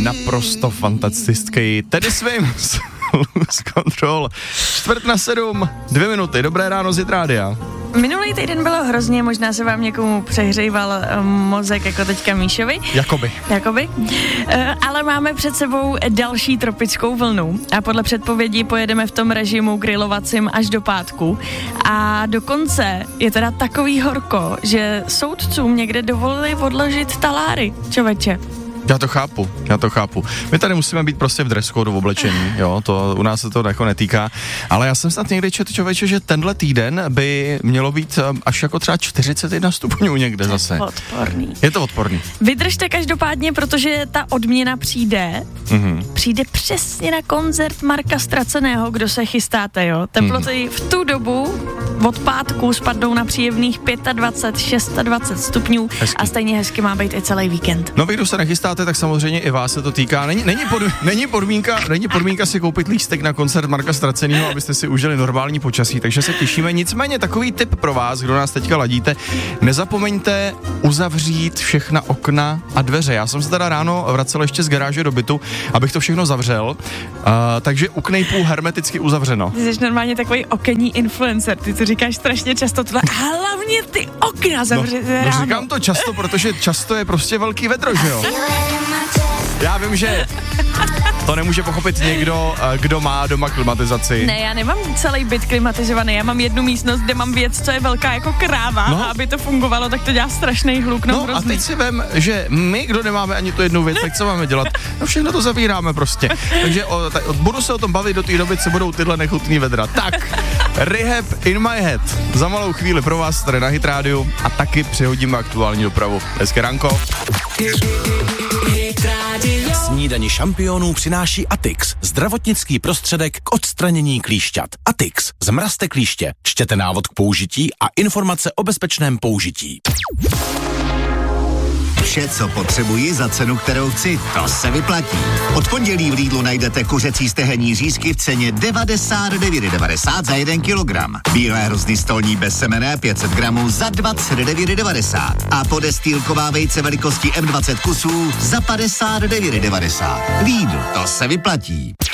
naprosto fantastický Teddy Swims. Lose Control. 6:45, 2 minuty, dobré ráno z Rádia. Minulý týden bylo hrozně, možná se vám někomu přehřejval mozek jako teďka Míšovi. Jakoby. Ale máme před sebou další tropickou vlnu a podle předpovědi pojedeme v tom režimu grilovacím až do pátku. A dokonce je teda takový horko, že soudcům někde dovolili odložit taláry, čověče. Já to chápu. My tady musíme být prostě v dress code v oblečení, jo, to u nás se to jako netýká, ale já jsem snad někdy četl, člověče, že tenhle týden by mělo být až jako třeba 41 stupňů někde zase. Je to odporný. Vydržte každopádně, protože ta odměna přijde přesně na koncert Marka Straceného, kdo se chystáte, jo. Teploty v tu dobu od pátku spadnou na příjemných 25, 26 stupňů. Hezky. A stejně hezky má být i celý víkend. No vy, kdo se nechystáte, tak samozřejmě i vás se to týká. Není podmínka si koupit lístek na koncert Marka Straceného, abyste si užili normální počasí, takže se těšíme. Nicméně takový tip pro vás, kdo nás teďka ladíte, nezapomeňte uzavřít všechna okna a dveře. Já jsem se teda ráno vracel ještě z garáže do bytu, abych to všechno zavřel, takže okna půl hermeticky uzavřeno. Ty jsi normálně takový okenní influencer, ty to říkáš strašně často, tohle, a hlavně ty okna zavřete ráno. No říkám to často, protože často je prostě velký vedro, že jo? Já vím, že to nemůže pochopit někdo, kdo má doma klimatizaci. Ne, já nemám celý byt klimatizovaný, já mám jednu místnost, kde mám věc, co je velká jako kráva, a aby to fungovalo, tak to dělá strašný hluk. No a teď si vem, že my, kdo nemáme ani tu jednu věc, tak co máme dělat? No všechno to zavíráme prostě. Takže budu se o tom bavit do té doby, co budou tyhle nechutný vedra. Tak, Rehab in my head. Za malou chvíli pro vás tady na Hit Rádiu a taky přihodíme aktuální dopravu. Hezké ranko. Snídani šampionů přináší Atix, zdravotnický prostředek k odstranění klíšťat. Atix, zmrazte klíště, čtěte návod k použití a informace o bezpečném použití. Vše, co potřebuji za cenu, kterou chci, to se vyplatí. Od pondělí v Lidlu najdete kuřecí stehenní řízky v ceně 99,90 za 1 kilogram. Bílé hrozny stolní bezsemenné 500 gramů za 29,90 a podestýlková vejce velikosti M20 kusů za 59,90. Lidl, to se vyplatí.